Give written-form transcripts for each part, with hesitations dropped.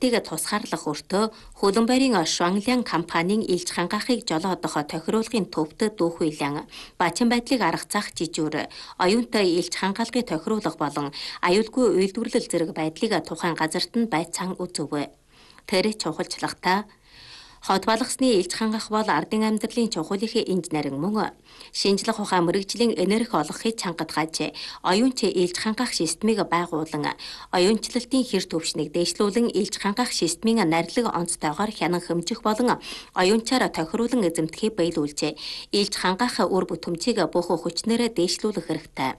байдлыг тусгаарлах өртөө хөлбөмбөрийн Шванлян компанийн илж хангаахыг жолоодох тохируулгын төвд дүүхүйлэн бачин байдлыг аргацаах жижүүр оюунтай илж хангаалгыг тохируулах болон аюулгүй үйлдвэрлэл зэрэг байдлыг тухайн газарт нь байцаан үзэв. Тэр чухалчлагтай хот балгасны илж хангах бол ардын амьдралын чухлын инженерийн мөн шинжлэх ухаан мэрэгжлийн энерги олгохыг чангатгаж оюунч илж хангах системийг байгуулан оюунчлалтын хэр төвшнийг дээшлүүлэн илж хангах системийн нарилга онцтойгоор хянан хэмжих болон оюунчаар тохируулан эзэмдэхийг биелүүлжээ. Илж хангах үр бүтэмжийг бүх хүчнээрээ дээшлүүлэх хэрэгтэй.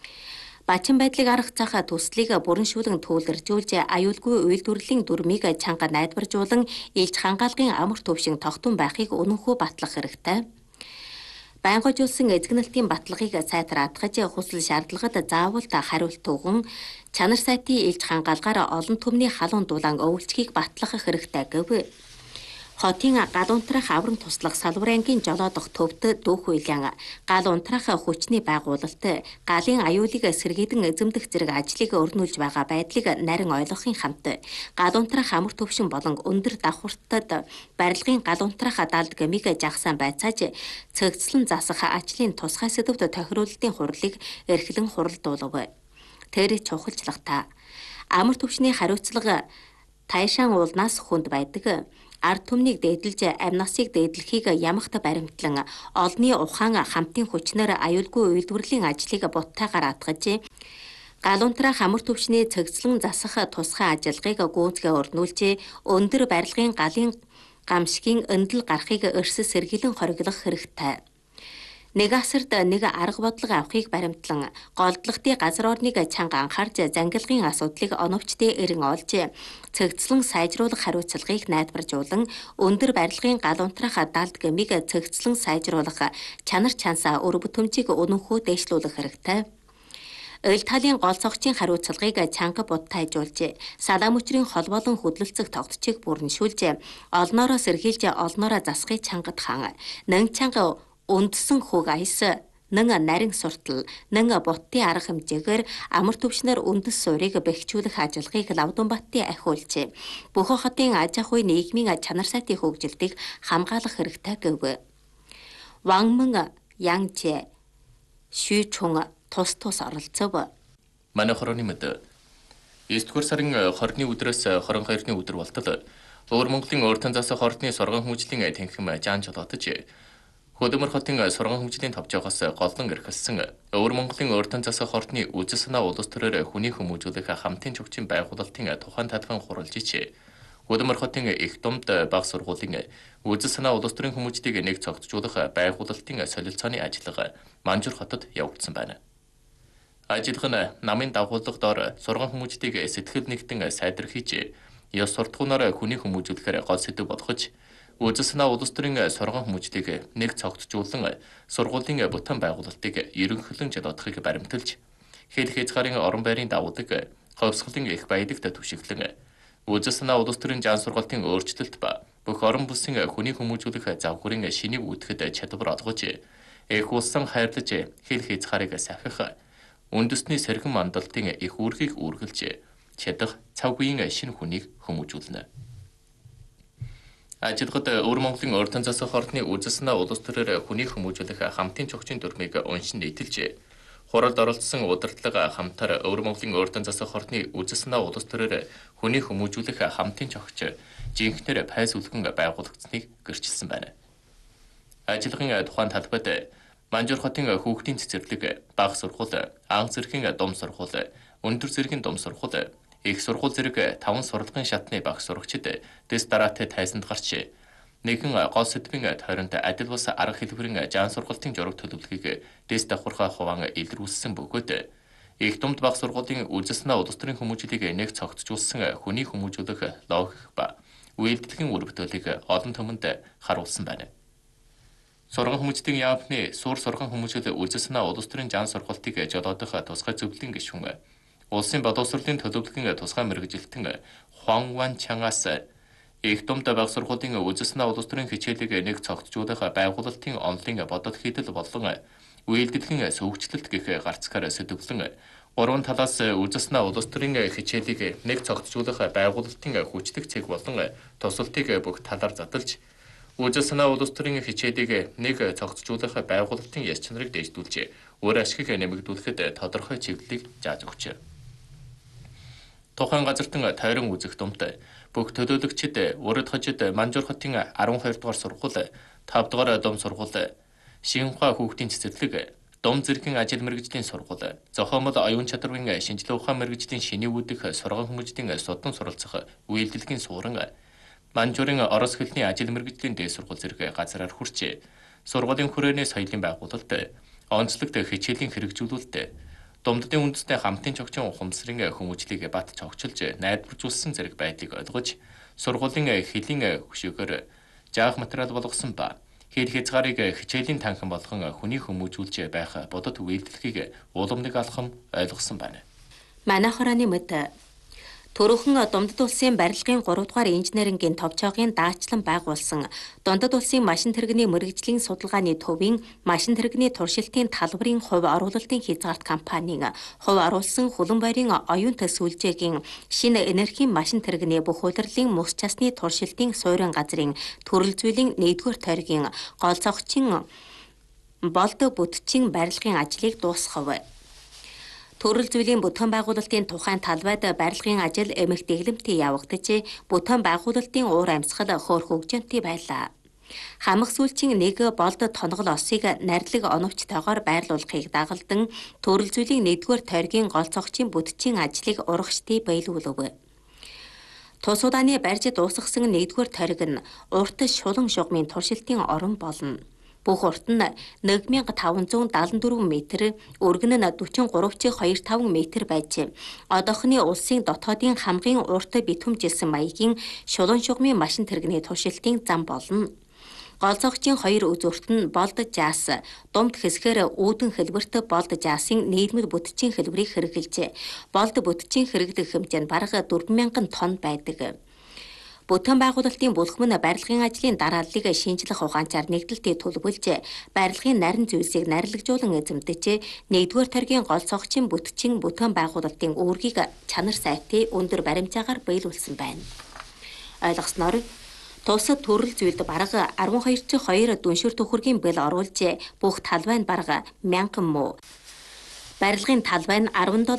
Бачин байдлыг аргацаах төслийг бүрэншүүлэн түүлэржүүлж аюулгүй үйлдвэрлэлийн дүрмийг чанга найдваржуулан илж хангаалгын амар төвшин тогтун байхыг үнэнхүү батлах хэрэгтэй. Байнгойжуулсан эзэгнэлтийн баталгааг сайтраатгаж хүсэл шаардлагад заавал хариулт өгөн чанар сайтын илж хангаалгаар олон түмний халуун дулаан өвлчгийг батлах хэрэгтэй гэв. Хотын гал унтрах аврам туслах салбар ангийн жолоодох төвд дүүхүйлэн гал унтрах хүчний байгуулалт галын аюулыг сэргийдэн эзэмдэх зэрэг ажлыг өрнүүлж байгаа байдлыг нарийн ойлгохын хамт гал унтрах амар төвшин болон өндөр давхуртад барилгын гал унтрах далд гмиг жагсаан байцааж цэгцлэн засах ажлын тусгай сэдвд тохируулалтын хурлыг эрхлэн хуралдуулав. Тэр чухалчлагтай амар төвшний хариуцлага тайшаан уулнаас хүнд байдаг. Ард түмнийг дээдлж амнасыг дээдлэхийг ямагт баримтлан олонний ухаан хамтын хүчнээр аюулгүй үйлдвэрлэлийн ажлыг буттайгаар атгаж гал унтрах амар төвшний цэгцлэн засах тусгай ажиллагааг гүйцэтгэж өрнүүлж өндөр барилгын галын гамшигын өндөл гарахыг өрсөс сэргийлэн хориглох хэрэгтэй. Нэг асарт нэг арга бодлого авахыг баримтлан голдлогтын газар орныг чанга анхаарч зангилгын асуудлыг оновчтой эрен олж цэгцлэн сайжруулах хариуцлагыг найдваржуулан өндөр барилгын гал унтрах далд гмиг цэгцлэн сайжруулах чанар чансаа өр бүтэмжийг үнэнхүү дээшлүүлэх хэрэгтэй. Ойл талын гол цогцын хариуцлагыг чанга будтайжуулж салаа мөчрийн хол болон хөдлөлцөх тогтчийг бүрэншүүлж олноороо сэргийлж олноороо засахыг чангадхан нэн чанга үндсэн хөг аяс нэн нарийн суртал нэн буттын арга хэмжээгээр амар төвшнөр үндэс суурийг бэхжүүлэх ажиллагааг Лавдунбаттын ахиулж бүх хотын аж ахуй нийгмийн чанар сайтын хөгжилтийг хамгаалах хэрэгтэй гэв. Вангмэн Янчэ Шүчүн тус оролцов. Манай хорооны мэд 9-р сарын 20-ны өдрөөс 22-ны өдөр болтол Өвөр Монголын урд засах ордны сурган хүмүүжлийн танхим жаан жолоодож Хөдөлмөр хотын сурган хүмүүжлийн товчоогоос голлон эрхэлсэн Өвөр Монголын урд засах ордны үзэл санаа улс төрөөр хүний хүмүүжүүлэх хамтын чухчин байгуулалтын тухайн талбайн хуралжиж Хөдөлмөр хотын их думд баг сургуулийн үзэл санаа улс төрийн хүмүүжлийг нэг цогцжуулах байгуулалтын солилцооны ажиллагаа Манжуур хотод явагдсан байна. Ажиллагаа нь намын дагуулга доор сурган хүмүүжлийг сэтгэл нэгтэн сайдэрхийж ёс суртахуунаар хүний хүмүүжүүлэхээр гол сэдэв болгож үзэл санаа улс төрийн сурган хүмүүжлийг нэг цогцжуулан сургуулийн бүтэн байгуулалтыг ерөнхийлөн жолоодохыг баримталж хэл хязгаарын орон байрын давуулаг ховсголын их баялагт түшиглэн үзэл санаа улс төрийн жан сургалтын өөрчлөлт ба бүх орон бүсийн хүний хүмүүжүүлэх завхрын шинийг үүтгэхэд чадвар олгож их улсан хайрлаж хэл хязгаарыг сахих үндэсний сэргэн мандалтын их үүргийг үргэлж чадах цавгүй шинэ хүнийг хүмүүжүүлнэ. Ажиллагад Өвөр Монголын урд засах ордны үзэл санаа улс төрөөр хүний хүмүүжүүлэх хамтын чухчин дүрмийг уншин нийтэлж хуралд оролцсон удирдлага хамтаар Өвөр Монголын урд засах ордны үзэл санаа улс төрөөр хүний хүмүүжүүлэх хамтын чухч жинхнэр пайс үлгэн байгуулагдсныг гэрчилсэн байна. Ажиллагын тухайн талбайд Манжуур хотын хүүхдийн цэцэрлэг, баг сургууль, анх зэргийн дом сургууль, өндөр зэргийн дом сургууль, их сургууль зэрэг 5 сурлагын шатны баг сурагчид дэс дараатай тайзанд гарч нэгэн гол сэдвийн тойронд адил бас арга хэлбэрийн жаан сургалтын жураг төлөвлөгөөг дэс давхархаа хуван илрүүлсэн бөгөөд их думд баг сургуулийн үзэл санаа улс төрийн хүмүүжлийг нэг цогцжуулсан хүний хүмүүжүүлэх логик ба үйлдэлгийн үр бүтээлийг олон түмэнд харуулсан байна. Сурган хүмүүжлийн яамны сур сурган хүмүүжил үзэл санаа улс төрийн жаан сургалтыг жолоодох тусгай зөвлөлийн гишүүн улсын боловсролын төлөвлөгөөний тусгай мэргэжилтэн Хуан Ван Чангаас их думд баг сургуулийн үзэл санаа улс төрийн хичээлийг нэг цогцжуулах байгуулалтын онлын бодол хийдэл болон үйлдэлгийн сөвөгчлөлт гэх гарцгаар сэдвлэн Гурван талаас үзэснэ улс төрийн хичээлийг нэг цогцжуулах байгуулалтын хүчлэг цэг болон тусалтыг бүх талаар задлж, үзэснэ улс төрийн хичээлийг нэг цогцжуулах байгуулалтын яс чанарыг дэвшүүлж, өөр ашгийг нэмэгдүүлэхэд тодорхой чиглэлийг зааж өгчээ. Тухайн газартан тойрон үзэх думт бүх төлөөлөгчид урд хожид Манжуур хотын 12 дугаар сургууль, 5 дугаар дом сургууль, Шинхua хүүхдийн цэцэрлэг, Дом зэргийн ажил мэргэжлийн сургууль, зохиомол оюун чадрын шинжилгээ ухаан мэргэжлийн шинийгүүдэх сургууль хүмүүжлийн судан суралцах үйлдэлгийн суурин, Манжуурын орос хэлний ажил мэргэжлийн дээд сургууль зэрэг газраар хүрч, сургуулийн хүрээний соёлын байгуулалт, онцлогт хичээлийн хэрэгжүүлэлт, Думддын үндэсний хамтын чогчийн ухамсарын хүмүүжлийг бат цогцолж найдваржуулсан зэрэг байдлыг ойлгож, сургуулийн хэлийн хөшөөгөөр жаах материал болгосон ба хэл хязгаарыг хичээлийн танхим болгон хүний хүмүүжүүлж байх бодит үйлдэлхийг уламныг алхам ойлгосон байна. Манай хорооны мэд Төрөөхөн Дундад улсын барилгын 3 дугаар инженерингийн товчоогын даатчлан байгуулсан Дундад улсын машин тэрэгний мэргэжлийн судалгааны төвийн машин тэрэгний туршилтын талбарын хувь оруулалтын хязгаарт компанийн хувь оруулсан Хөлөн баярын оюун төсвөлжээгийн шинэ энергийн машин тэрэгний бүх улирлын мус часны туршилтын суурин газрын төрөл зүйлийн 1-р тойргийн гол цогцын болд бүтцийн барилгын ажлыг дуусгав. Төрөл зүйлийн бүтээн байгуулалтын тухайн талбайд барилгын ажил эмх дэглэмтий явагдаж, бүтээн байгуулалтын уур амьсгал хөөр хөгжөнтэй байлаа. Хамаг сүүлчийн нэг болд тоногол осыг нарилэг оновчтойгоор байрлуулахыг дагалдан төрөл зүйлийн 1-р тойргийн гол цогцын бүтцийн ажлыг урагштай биелүүлв. Тус удааны барьж дуусгасан 1-р тойрог нь урт шулан шугамын туршилтын орон болно. Бүх урт нь 1574 м, өргөн нь 43.25 м байж, одоохны улсын дотоодын хамгийн урт битүүмжилсэн маягийн шулан шугамын машин тэрэгний туршилтын зам болно. Гол цогцын 2 үзүүрт нь болд жаас, думд хэсгээр үүдэн хэлбэрт болд жаасын нийлмэл бүтцийн хэлбэрийг хэрэгжилж, болд бүтцийн хэрэглэх хэмжээ нь бараг 4000 тонн байдаг. Бүтээн байгуулалтын бүлгэмн барилгын ажлын дарааллыг шинжлэх ухаанчаар нэгдэлтэй төлөвлөж, барилгын нарийн зүйлсийг нарилгажуулан эзэмдэж, 1-р тойргийн гол цогцын бүтцийн бүтээн байгуулалтын үүргийг чанар сайтын өндөр баримжаагаар биелүүлсэн байна. Ойлгосноор тусад төрөл зүйлд бараг 12.2 дүншир төхөргийн бэл оруулж, бүх талбай нь бараг 1000 муу. Барилгын талбай нь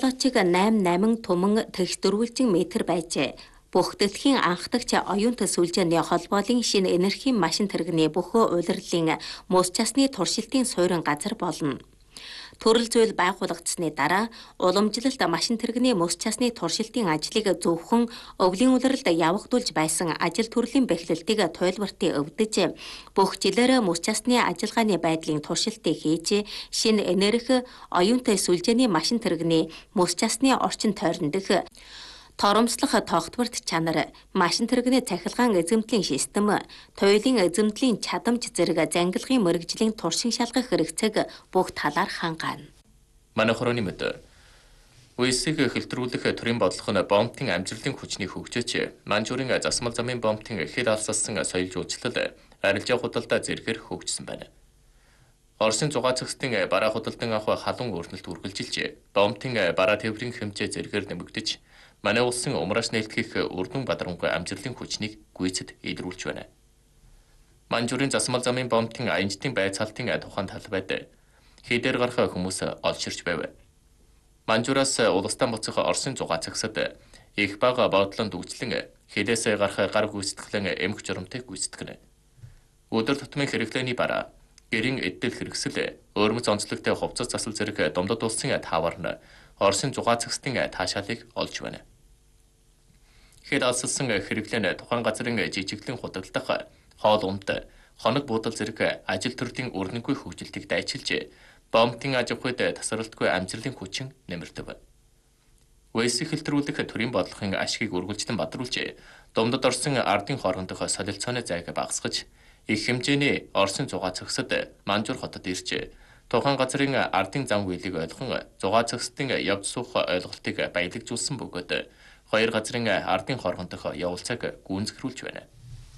17.88 түмэн тэгш-дөрвөлжин метр байж, бүх дэлхийн анхдагч оюун төсвөлжөөний холбоолын шинэ энергийн машин тэрэгний бүхөө улирлын мус часны туршилтын суурин газар болно. Төрөл зүйл байгуулагдсны дараа уламжлалт машин тэрэгний мус часны туршилтын ажлыг зөвхөн өвлийн улиралд явагдуулж байсан ажил төрлийн бэхлэлтийг туйлбартыг өвдөж, бүх жилээр мус часны ажиллагааны байдлын туршилтыг хийж, шинэ энерги оюун төсвөлжөөний машин тэрэгний мус часны орчин тойрон дэх торомслох тогтворт чанар, машин тэрэгний цахилгаан эзэмтлийн систем, туйлын эзэмтлийн чадамж зэрэг зангилгын мэргэжлийн туршин шалгах хэрэгцээг бүх талаар хангаана. Манай хорооны мэд Үесийг хэлтрүүлэх төрийн бодлого нь бомбын амжилтын хүчний хөгжөөч, Манжуурын засмал замын бомбын хэл алсалсан соёл жуулчлал арилжаа худалдаа зэргээр хөгжсөн байна. Оросын зугаа цэгцтийн бараа худалдан авах халуун өрнөлт үргэлжилж, бомбын бараа тээврийн хэмжээ зэргээр нэмэгдэж, манай улсын умраас нээлтгэх Үрдүн Бадарангуй амжилтын хүчнийг гүйцэд илрүүлж байна. Манжуурын засмал замын бомбын аянжтын байцаалтын тухайн талбайд хідээр гарах хүмүүс олширч байв. Манжуураас улстан буцах Оросын зугаа цэгсэд их бага бодлон дүүжлэн хідээс гарах гар гүйцэтгэлэн эмх журамтай гүйцэтгэнэ. Өдөр тутмын хэрэглээний бараа, гэрийн эддэл хэрэгсэл, өөрмөц онцлогтой хувцас засал зэрэг Дундад улсын таавар нь Оросын зугаа цэгсдийн таашаалыг олж байна. Хэл алсалсан хэрэглээ нь тухайн газрын жижиглэн худалдах, хоол унд, хоног буудал зэрэг ажил төрлийн өрнөгүй хөгжилтийг дайчилж, бомбын аж ахуйд тасралтгүй амжилтын хүчин нэмэрдэв. Үесийг хэлтрүүлэх төрийн бодлогын ашгийг үргэлжлэн бадруулж, Дундад орсон ардын хоорондох солилцооны зайг багасгаж, их хэмжээний Оросын зугаа цэгсэд Манжуур хотод ирж, тухайн газрын ардын зам үйлийг ойлгон зугаа цэгсдийн явж суух ойлголтыг баялагжуулсан бөгөөд хоёр газрын ардын хоорондох явуулцааг гүйцэтгүүлж байна.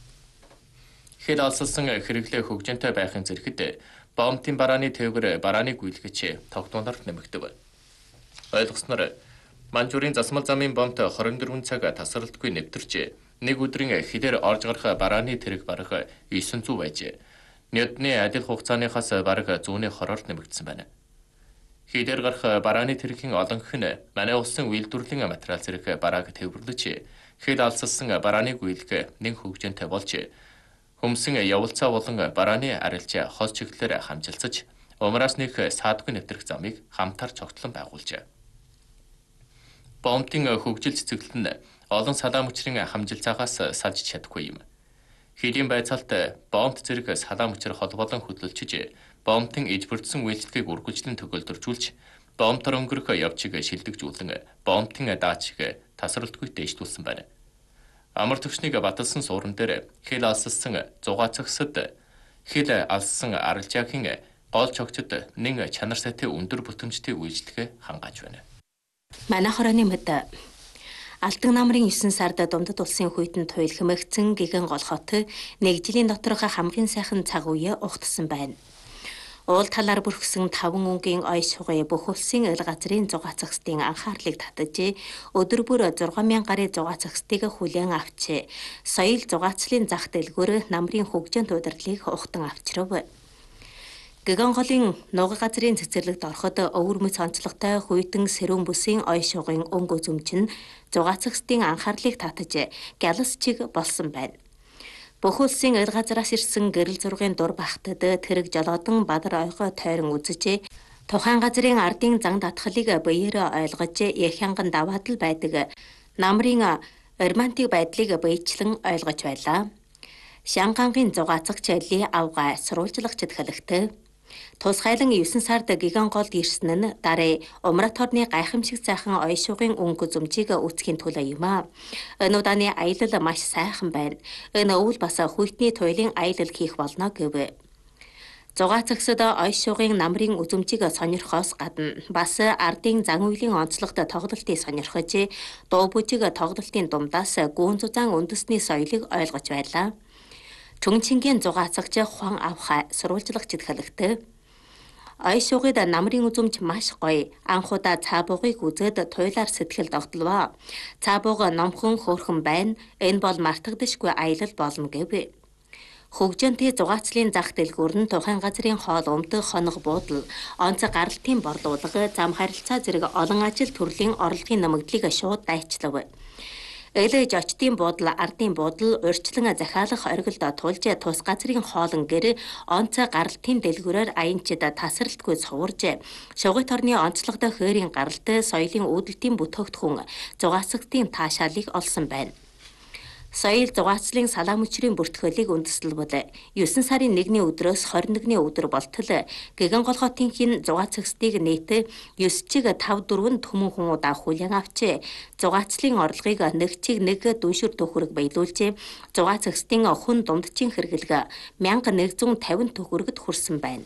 Хэл алсалсан хэрэглээ хөгжөнтэй байхын зэрэгт бомбын барааны тээвэр барааны гүйлгэж тогтооноор нэмэгдэв. Ойлгосноор Манчжурийн засмал замын бомт 24 цаг тасралтгүй нэвтэрч нэг өдрийн хилээр орж гарах барааны тэрэг бараг 900 байж Ньютоны адил хугацааныхаас бараг 120-оор нэмэгдсэн байна. Хилээр гарах барааны тэргийн олонх нь манай улсын үйлдвэрлэлийн материал зэрэг барааг төвөрлөж хил алсалсан барааны гүйлг нэг хөгжөнтэй болж хүмсэн явуулцаа болон барааны арилж хол чиглэлээр хамжилцаж умраас нэг саадгүй нэвтрэх замыг хамтаар цогтлон байгуулжээ. Бомтын хөгжил цэцэглэл нь олон салаа мөчрийн хамжилцаагаас салж чадахгүй юм. Хилийн байцаалт бомт зэрэг салаа мөчр холбоолон хөдөлж бомтын иж бүрдсэн үйлчлэгийг үргэлжлэн төгөлдржүүлж бомтор өнгөрөх явцыг шилдэгжүүлэн бомтын даачиг тасралтгүй дэвштүүлсэн байна. Амар төвчнийг баталсан суурин дээр хил алсалсан зугаацагсад хил алсан арилжаагийн гол чогцод нэг чанар сайтай өндөр бүтэмжтэй үйлчлэгээ хангааж байна. Манай хорооны мэд Алдан намрын 9 сард Дундад улсын хүйтэн туйл хэмэгцэн гигэн гол хот нэг жилийн доторх хамгийн сайхан цаг үе ухтсан байна. Уул талаар бүрхсэн 5 өнгийн ой шугай бүх улсын ил газрын зугаацагсдын анхаарлыг татаж өдөр бүр 6000 гаруй зугаацагсдыг хүлээн авчээ. Соёл зугаацлын зах дэлгүүр намрын хөгжөөнд удирдлыг ухтан авчирв. Гэгэн голын нуга газрын цэцэрлэгт ороход өвөр мэц онцлогтой хүйтэн сэрүүн бүсийн ой шугын өнгө үзүмж нь зугаацагсдын анхаарлыг татаж гялас чиг болсон байна. Бүх улсын ил газраас ирсэн гэрэл зургийн дур бахтад тэрэг жолоодон бадар ойгоо тойрон үзэж тухайн газрын ардын зан татхлыг биеэрээ ойлгож яхянган даваад л байдаг намрын романтик байдлыг биечлэн ойлгож байлаа. Шангангийн зугаацагч Ли Авга сурвалжлагчд хэлэхдээ тусгайлан 9 сард гиган голд ирсэн нь дараа умрат хорны гайхамшиг сайхан ой шугын өнгө зүмжийг үүсгэхийн төлөө юм аа. Энэ удааны аялал маш сайхан байна. Энэ өвөл бас хүйтний туйлын аялал хийх болно гэв. Зугаацагсад ой шугын намрын үзүмжийг сонирхоос гадна бас ардын зан үйлийн онцлогт тоглолтыг сонирхож дуу бүжиг тоглолтын дундаас гүүн зузаан үндэсний соёлыг ойлгож байлаа. Чүнчингийн зугаацагч Хуан Авха сурвалжлагчд хэлэхдээ ой шугад намрын үзүмж маш гоё. Анхудаа цаабуугыг үзээд туйлаар сэтгэл догтлоо. Цаабууг номхон хөөрхөн байна. Энэ бол мартагдашгүй аялал болно гэв. Хөгжөөнтэй зугаацлын зах дэлгүүр нь тухайн газрын хоол өмдөг хоног буудал, онц гаралтын борлуулга, зам харилцаа зэрэг олон ажил төрлийн орлогын нэмэгдлийг шууд дайчлав. Ээлж очтын буудал, ардын буудал, урьдчилан захиалах оргилд тулж тус газрын хоолн гэр онц гаралтын дэлгүүрээр аянчид тасралтгүй цуварж шугит орны онцлогтой хөөрийн гаралт соёлын үүдэлтийн бүтээгдэхүүн зугаацагтын таашаалыг олсон байна. Соёл зугаацлын салаа мөчрийн бүртгүүлийг үндэслэлбэл 9 сарын 1-ний өдрөөс 21-ний өдөр болтол гэгэн гол хотын хин зугаацагсдыг нийт 9 чиг 5-4 төмөн хүн удаа хүлээн авчээ. Зугаацлын орлогыг нэг чиг нэг дүншүр төгрөг биелүүлж зугаацагсдын хүн дундчин хэрэглэг 1150 төгрөгөд хүрсэн байна.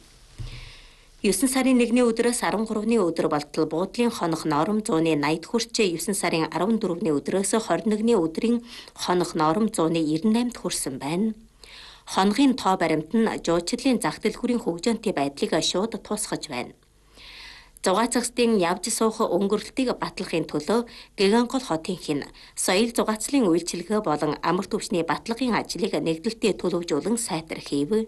9 сарын 1-ний өдрөөс 13-ны өдөр болтол буудлын хонох ноором 180 хүрч 9 сарын 14-ний өдрөөс 21-ний өдрийн хонох ноором 198-д хүрсэн байна. Хоногийн тоо баримт нь жуучлалын зах дэлгүүрийн хөгжөөнтэй байдлыг шууд тусгаж байна. Зугаацагсдын явж суух өнгөрлөлтийг батлахын төлөө гэгэн гол хотын хин соёл зугаацлын үйлчилгээ болон амар түвшний батлагын ажлыг нэгдэлтэд төлөвжүүлэн сайтар хийв.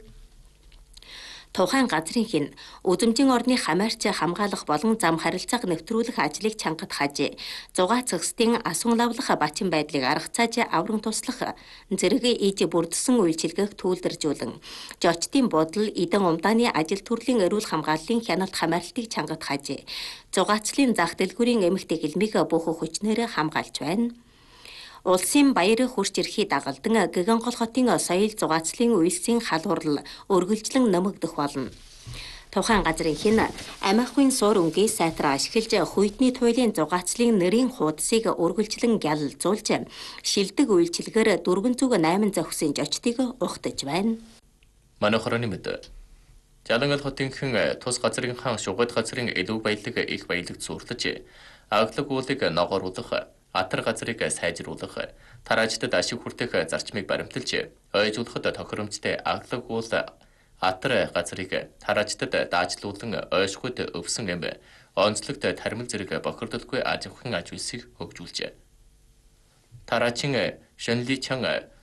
Тухайн газрын хин үзэмжин орны хамаарч хамгаалах болон зам харилцааг нэвтрүүлэх ажлыг чангад хаж зугаацагсдын асуун лавлах бачин байдлыг аргацааж авран туслах зэрэг иж бүрдсэн үйлчилгээг түүлдэржүүлэн жочтын буудал эдэн умдааны ажил төрлийн эрүүл хамгааллын хяналт хамаарлтыг чангад хаж зугаацлын зах дэлгүүрийн эмэгтэй хэлмийг бүх хүчнээр хамгаалж байна. Улсын баяр хурц эрхий дагалдан гэгэн гол хотын соёл зугаацлын үйлсийн халуурал өргөлжлөн нэмэгдэх болно. Тухайн газрын хин амиахын суур өнгийг сайтар ашиглаж хүйтний туйлын зугаацлын нэрийн хуудсыг өргөлжлөн гялалзуулж шилдэг үйлчилгээр 408 зохисын жочдыг ухтаж байна. Манай хорооны мэд Жалангал хотынхан тус газрынхан шугад газрын элүү баялаг их баялагт сууртаж аглаг уулыг ногооруулах атар газрыг сайжруулах, тараачдад ашиг хүртэх зарчмыг баримталж, ойжуулахад тохиромжтой аглаг уул атар газрыг тараачдад даажлуулан ойшгууд өвсөн юм онцлогт таримал зэрэг бохирдолгүй аж ахуйн аж үйлсийг хөгжүүлжээ. Тараачин Шэнли Чан